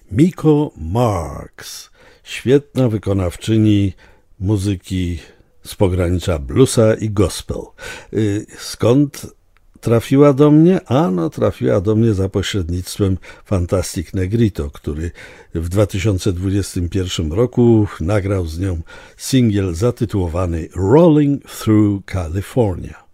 Miko Marks, świetna wykonawczyni muzyki z pogranicza bluesa i gospel. Skąd trafiła do mnie? Trafiła do mnie za pośrednictwem Fantastic Negrito, który w 2021 roku nagrał z nią singiel zatytułowany Rolling Through California.